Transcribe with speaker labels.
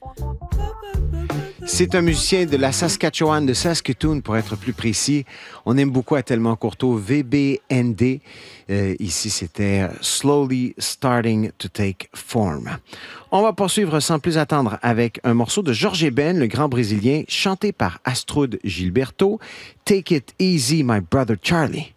Speaker 1: C'est un musicien de la Saskatchewan, de Saskatoon pour être plus précis. On aime beaucoup à Tellement Courteau, VBND. Ici, c'était Slowly Starting to Take Form. On va poursuivre sans plus attendre avec un morceau de Georges Eben, le grand Brésilien, chanté par Astrud Gilberto. Take it easy, my brother Charlie.